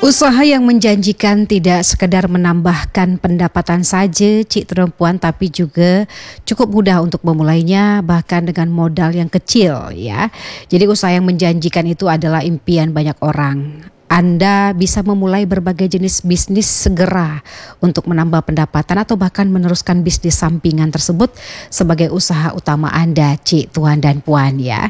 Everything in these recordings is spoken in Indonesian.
Usaha yang menjanjikan tidak sekedar menambahkan pendapatan saja, Cik Perempuan, tapi juga cukup mudah untuk memulainya bahkan dengan modal yang kecil ya. Jadi usaha yang menjanjikan itu adalah impian banyak orang. Anda bisa memulai berbagai jenis bisnis segera untuk menambah pendapatan atau bahkan meneruskan bisnis sampingan tersebut sebagai usaha utama Anda, Cik, Tuan dan Puan ya.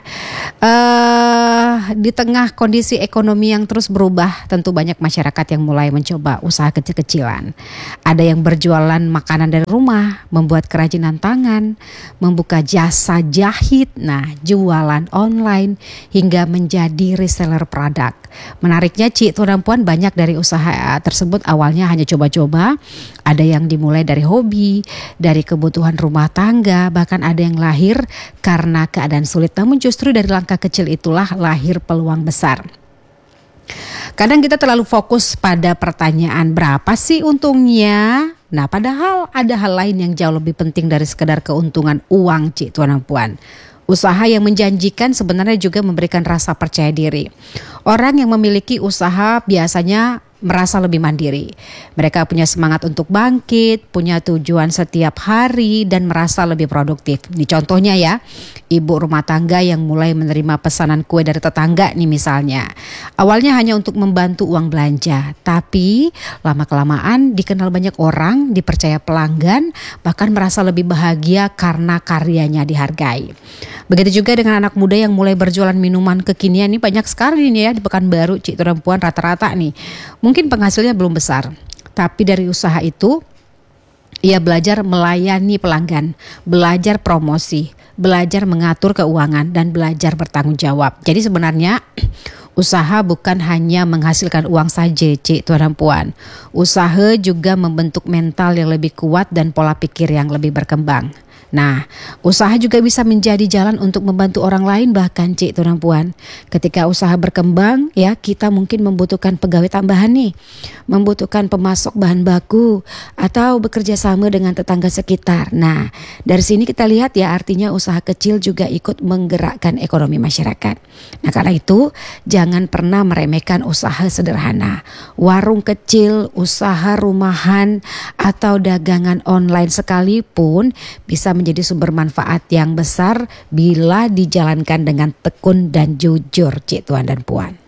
Di tengah kondisi ekonomi yang terus berubah, tentu banyak masyarakat yang mulai mencoba usaha kecil-kecilan. Ada yang berjualan makanan dari rumah, membuat kerajinan tangan, membuka jasa jahit, jualan online hingga menjadi reseller produk. Menariknya, Cik, Tuan dan Puan, banyak dari usaha tersebut awalnya hanya coba-coba. Ada yang dimulai dari hobi, dari kebutuhan rumah tangga, bahkan ada yang lahir karena keadaan sulit. Namun justru dari langkah kecil itulah lahir peluang besar. Kadang kita terlalu fokus pada pertanyaan berapa sih untungnya? Padahal ada hal lain yang jauh lebih penting dari sekedar keuntungan uang, Cik, Tuan dan Puan. Usaha yang menjanjikan sebenarnya juga memberikan rasa percaya diri. Orang yang memiliki usaha biasanya merasa lebih mandiri. Mereka punya semangat untuk bangkit, punya tujuan setiap hari dan merasa lebih produktif. Ini contohnya ya, ibu rumah tangga yang mulai menerima pesanan kue dari tetangga nih misalnya. Awalnya hanya untuk membantu uang belanja, tapi lama-kelamaan dikenal banyak orang, dipercaya pelanggan, bahkan merasa lebih bahagia karena karyanya dihargai. Begitu juga dengan anak muda yang mulai berjualan minuman kekinian nih, banyak sekali nih ya di Pekanbaru, Cik, Tuan dan Puan, rata-rata nih. Mungkin penghasilnya belum besar, tapi dari usaha itu ia belajar melayani pelanggan, belajar promosi, belajar mengatur keuangan, dan belajar bertanggung jawab. Jadi sebenarnya usaha bukan hanya menghasilkan uang saja, Cik, Tuan dan Puan. Usaha juga membentuk mental yang lebih kuat dan pola pikir yang lebih berkembang. Usaha juga bisa menjadi jalan untuk membantu orang lain bahkan, Cik, Tuan dan Puan. Ketika usaha berkembang ya, kita mungkin membutuhkan pegawai tambahan nih, membutuhkan pemasok bahan baku atau bekerja sama dengan tetangga sekitar. Dari sini kita lihat ya, artinya usaha kecil juga ikut menggerakkan ekonomi masyarakat. Karena itu jangan pernah meremehkan usaha sederhana. Warung kecil, usaha rumahan atau dagangan online sekalipun bisa menjadi sumber manfaat yang besar bila dijalankan dengan tekun dan jujur, Cik, Tuan dan Puan.